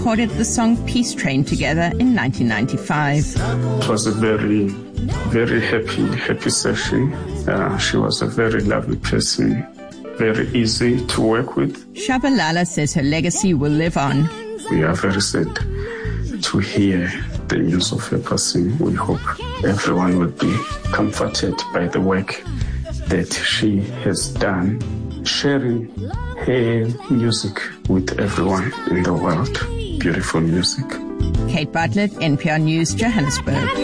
recorded the song Peace Train together in 1995. It was a very, very happy session. She was a very lovely person, very easy to work with. Shabalala says her legacy will live on. We are very sad to hear the news of her passing. We hope everyone will be comforted by the work that she has done, sharing her music with everyone in the world. Beautiful music. Kate Bartlett, NPR News, Johannesburg.